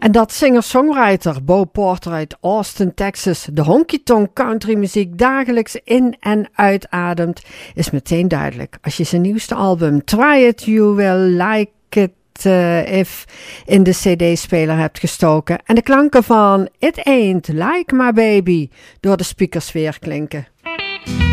En dat singer-songwriter Bo Porter uit Austin, Texas de honky-tonk countrymuziek dagelijks in- en uitademt, is meteen duidelijk als je zijn nieuwste album Try It You Will Like It If in de cd-speler hebt gestoken en de klanken van It Ain't Like My Baby door de speakers weer klinken.